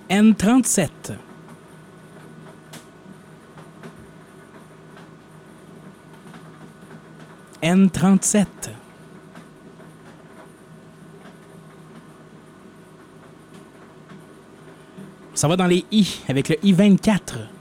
N37. N37. Ça va dans les I avec le I24.